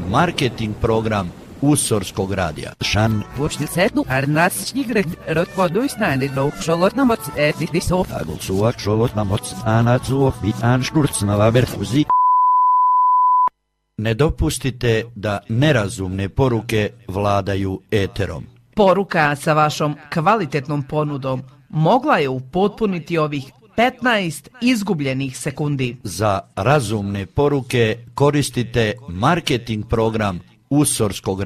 marketing program Usorskog radija. Shan. Vuxnisetu arnasnigret rotvoduisnani do šolotnamoc etisov. Agulsuak šolotnamoc anacuov bitan šturcnava verfuzi. Ne dopustite da nerazumne poruke vladaju eterom. Poruka sa vašom kvalitetnom ponudom mogla je upotpuniti ovih 15 izgubljenih sekundi. Za razumne poruke koristite marketing program Usorskog